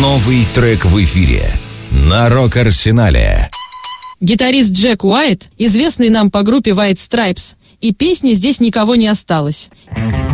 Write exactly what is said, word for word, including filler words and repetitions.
Новый трек в эфире на Рок-Арсенале. Гитарист Джек Уайт, известный нам по группе White Stripes, и песни «Здесь никого не осталось».